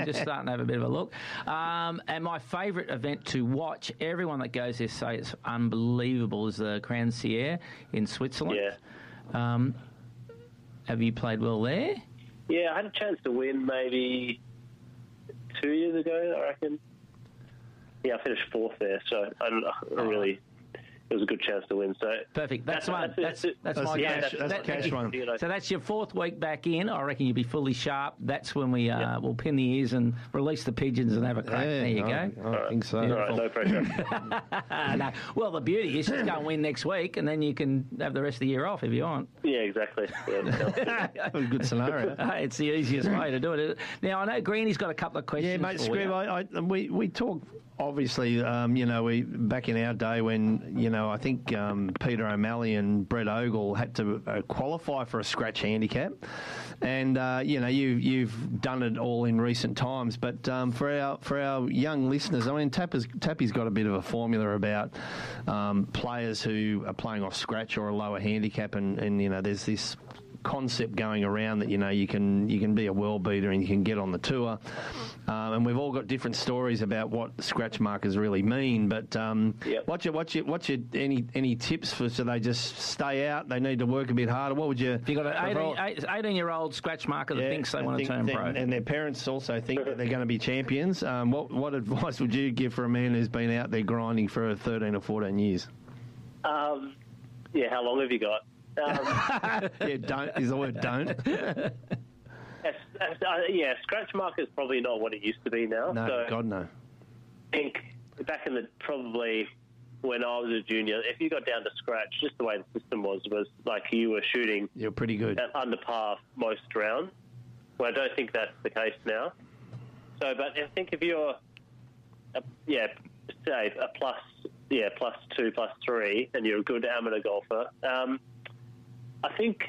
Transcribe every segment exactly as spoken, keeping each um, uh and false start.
just starting to have a bit of a look. Um, and my favourite event to watch, everyone that goes there say it's unbelievable, is the Grand Sierre in Switzerland. Yeah. Um, have you played well there? Yeah, I had a chance to win maybe two years ago, I reckon. Yeah, I finished fourth there, so I, I really... It was a good chance to win. So perfect. That's, that's one. That's that's, that's, that's my yeah, cash. That's, that's that, cash one. You know. So that's your fourth week back in. I reckon you'll be fully sharp. That's when we uh, yep. will pin the ears and release the pigeons and have a crack. Yeah, there you I, go. I All think so. All right, no pressure. no. Well, the beauty is just go and win next week, and then you can have the rest of the year off if you want. Yeah, exactly. Yeah, a good scenario. It's the easiest way to do it. Now I know Greeny's got a couple of questions. Yeah, mate. For Scrib, I, I, we we talk obviously. Um, you know, we back in our day when you know I think. Um, Peter O'Malley and Brett Ogle had to uh, qualify for a scratch handicap, and uh, you know you you've done it all in recent times. But um, for our for our young listeners, I mean, Tapper's, Tappy's got a bit of a formula about um, players who are playing off scratch or a lower handicap, and, and you know there's this concept going around that you know you can you can be a world beater and you can get on the tour, um, and we've all got different stories about what scratch markers really mean. But um, yep. what's your what's your what's your any any tips for so they just stay out? They need to work a bit harder. What would you? If you got an eighteen year old scratch marker that yeah, thinks they want think, to turn think, pro, and their parents also think that they're going to be champions. Um, what what advice would you give for a man who's been out there grinding for thirteen or fourteen years? Um, yeah, how long have you got? Um, yeah, don't is the word don't. as, as, uh, yeah, scratch marker is probably not what it used to be now. No, so God no. I think back in the probably when I was a junior, if you got down to scratch, just the way the system was was like you were shooting. You're pretty good at under par most rounds. Well, I don't think that's the case now. So, but I think if you're, a, yeah, say a plus, yeah, plus two, plus three, and you're a good amateur golfer. Um, I think,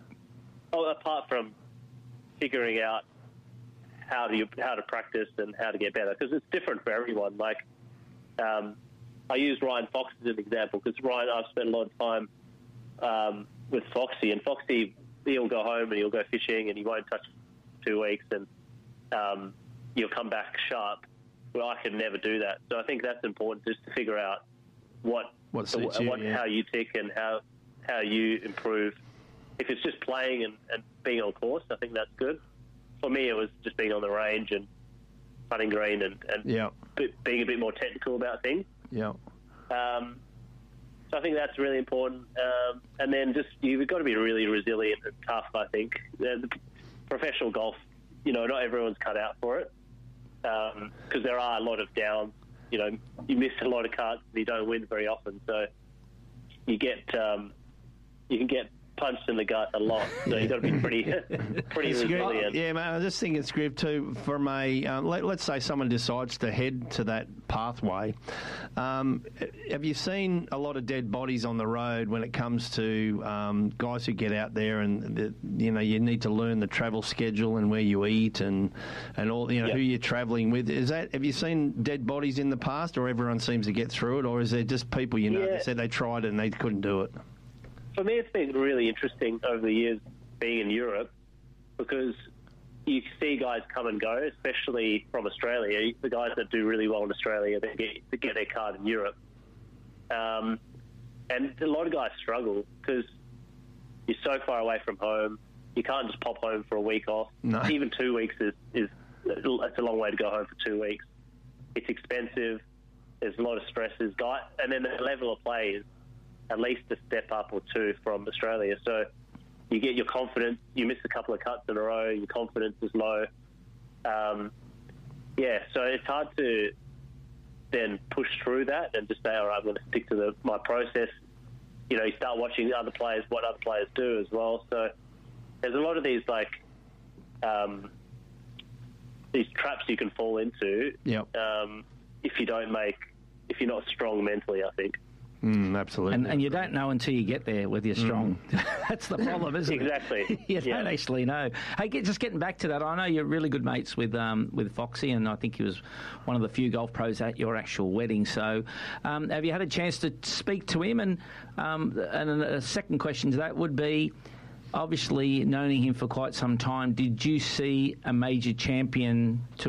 oh, apart from figuring out how do you how to practice and how to get better, because it's different for everyone. Like, um, I use Ryan Fox as an example because Ryan, I've spent a lot of time um, with Foxy, and Foxy, he'll go home and he'll go fishing and he won't touch two weeks, and um, you'll come back sharp. Well, I could never do that, so I think that's important just to figure out what what, the, suits you, what yeah. how you tick and how. how you improve. If it's just playing and, and being on course, I think that's good. For me, it was just being on the range and putting green and, and yeah. b- being a bit more technical about things. Yeah. Um, so I think that's really important. Um, and then just you've got to be really resilient and tough, I think. The, the professional golf, you know, not everyone's cut out for it because um, there are a lot of downs. You know, you miss a lot of cuts and you don't win very often. So you get... Um, you can get punched in the gut a lot, so you've got to be pretty pretty resilient. Yeah, mate, I was just thinking, Scrib, too, from a, um, let, let's say someone decides to head to that pathway. Um, have you seen a lot of dead bodies on the road when it comes to um, guys who get out there and, the, you know, you need to learn the travel schedule and where you eat and, and all, you know, yep. who you're travelling with? Is that, have you seen dead bodies in the past, or everyone seems to get through it, or is there just people, you know, yeah. that said they tried it and they couldn't do it? For me, it's been really interesting over the years being in Europe because you see guys come and go, especially from Australia. The guys that do really well in Australia, they get, they get their card in Europe. Um, and a lot of guys struggle because you're so far away from home. You can't just pop home for a week off. No. Even two weeks is, is it's a long way to go home for two weeks. It's expensive. There's a lot of stresses. Guy, and then the level of play is at least a step up or two from Australia. So you get your confidence, you miss a couple of cuts in a row, your confidence is low. Um, yeah, so it's hard to then push through that and just say, all right, I'm going to stick to the, my process. You know, you start watching other players, what other players do as well. So there's a lot of these, like, um, these traps you can fall into yep. um, if you don't make, if you're not strong mentally, I think. Mm, absolutely. And, and you don't know until you get there whether you're strong. Mm. That's the problem, isn't exactly. it? Exactly. You yeah. don't actually know. Hey, get, just getting back to that, I know you're really good mates with um, with Foxy, and I think he was one of the few golf pros at your actual wedding. So um, have you had a chance to speak to him? And, um, and a second question to that would be, obviously knowing him for quite some time, did you see a major champion to